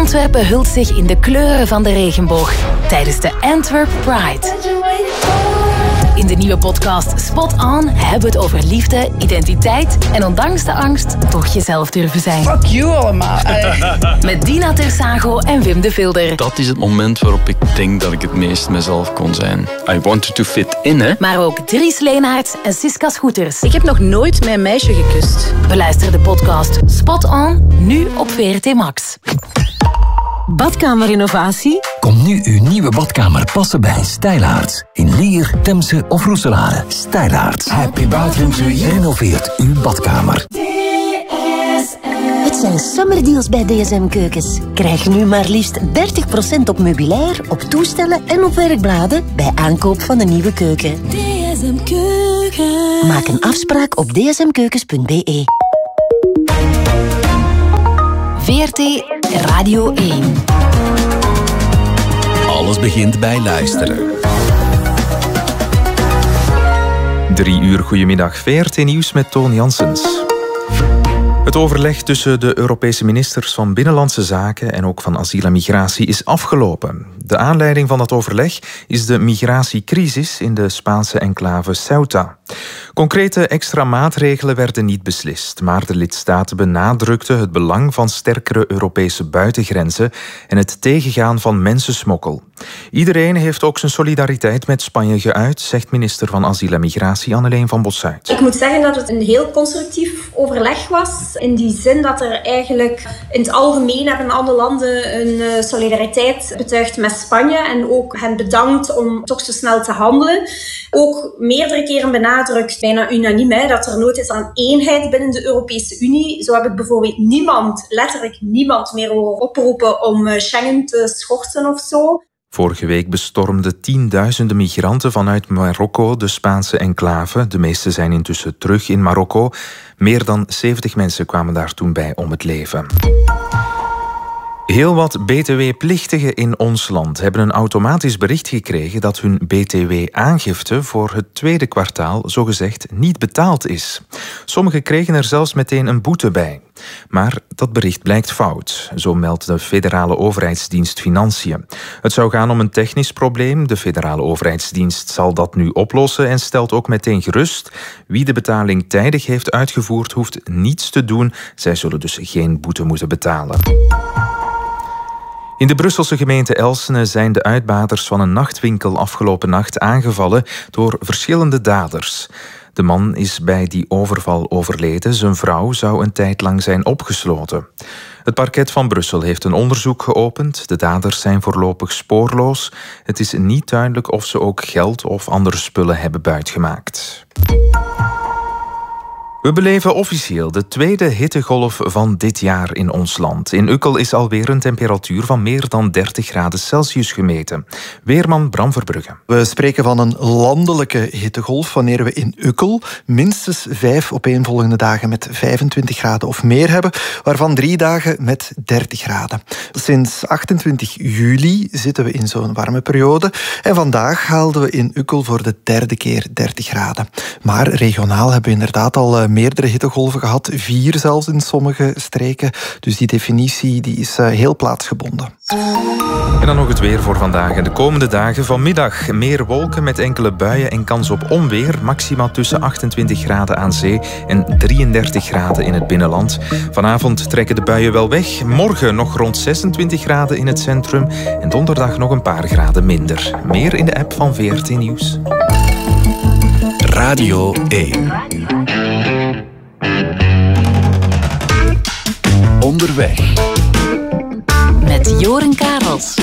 Antwerpen hult zich in de kleuren van de regenboog tijdens de Antwerp Pride. In de nieuwe podcast Spot On hebben we het over liefde, identiteit en ondanks de angst toch jezelf durven zijn. Fuck you allemaal. Met Dina Tersago en Wim de Vilder. Dat is het moment waarop ik denk dat ik het meest mezelf kon zijn. I wanted to fit in, hè. Maar ook Dries Leenaerts en Siska Schoeters. Ik heb nog nooit mijn meisje gekust. Beluister de podcast Spot On, nu op VRT Max. Badkamerinnovatie? Kom nu uw nieuwe badkamer passen bij Stijlaarts. In Lier, Temse of Roeselare. Stijlaarts. Happy bathroom to you. Renoveert uw badkamer. Het zijn summerdeals bij DSM Keukens. Krijg nu maar liefst 30% op meubilair, op toestellen en op werkbladen bij aankoop van een nieuwe keuken. DSM Keuken. Maak een afspraak op dsmkeukens.be. VRT Radio 1. Alles begint bij luisteren. 3 uur, goedemiddag. VRT Nieuws met Toon Janssens. Het overleg tussen de Europese ministers van Binnenlandse Zaken en ook van Asiel en Migratie is afgelopen. De aanleiding van dat overleg is de migratiecrisis in de Spaanse enclave Ceuta. Concrete extra maatregelen werden niet beslist, maar de lidstaten benadrukten het belang van sterkere Europese buitengrenzen en het tegengaan van mensensmokkel. Iedereen heeft ook zijn solidariteit met Spanje geuit, zegt minister van Asiel en Migratie Anneleen van Bossuyt. Ik moet zeggen dat het een heel constructief overleg was. In die zin dat er eigenlijk in het algemeen hebben alle landen een solidariteit betuigd met Spanje en ook hen bedankt om toch zo snel te handelen. Ook meerdere keren benadrukt, bijna unaniem, dat er nood is aan eenheid binnen de Europese Unie. Zo heb ik bijvoorbeeld letterlijk niemand meer horen oproepen om Schengen te schorten of zo. Vorige week bestormden tienduizenden migranten vanuit Marokko de Spaanse enclave. De meeste zijn intussen terug in Marokko. Meer dan 70 mensen kwamen daar toen bij om het leven. Heel wat btw-plichtigen in ons land hebben een automatisch bericht gekregen dat hun btw-aangifte voor het tweede kwartaal zogezegd niet betaald is. Sommigen kregen er zelfs meteen een boete bij. Maar dat bericht blijkt fout, zo meldt de Federale Overheidsdienst Financiën. Het zou gaan om een technisch probleem. De Federale Overheidsdienst zal dat nu oplossen en stelt ook meteen gerust. Wie de betaling tijdig heeft uitgevoerd, hoeft niets te doen. Zij zullen dus geen boete moeten betalen. In de Brusselse gemeente Elsene zijn de uitbaters van een nachtwinkel afgelopen nacht aangevallen door verschillende daders. De man is bij die overval overleden. Zijn vrouw zou een tijd lang zijn opgesloten. Het parket van Brussel heeft een onderzoek geopend. De daders zijn voorlopig spoorloos. Het is niet duidelijk of ze ook geld of andere spullen hebben buitgemaakt. We beleven officieel de tweede hittegolf van dit jaar in ons land. In Ukkel is alweer een temperatuur van meer dan 30 graden Celsius gemeten. Weerman Bram Verbrugge. We spreken van een landelijke hittegolf wanneer we in Ukkel minstens 5 opeenvolgende dagen met 25 graden of meer hebben, waarvan 3 dagen met 30 graden. Sinds 28 juli zitten we in zo'n warme periode en vandaag haalden we in Ukkel voor de 3e keer 30 graden. Maar regionaal hebben we inderdaad al meerdere hittegolven gehad, 4 zelfs in sommige streken. Dus die definitie die is heel plaatsgebonden. En dan nog het weer voor vandaag en de komende dagen. Vanmiddag meer wolken met enkele buien en kans op onweer. Maxima tussen 28 graden aan zee en 33 graden in het binnenland. Vanavond trekken de buien wel weg. Morgen nog rond 26 graden in het centrum. En donderdag nog een paar graden minder. Meer in de app van VRT Nieuws. Radio 1. Onderweg. Met Joren Karels.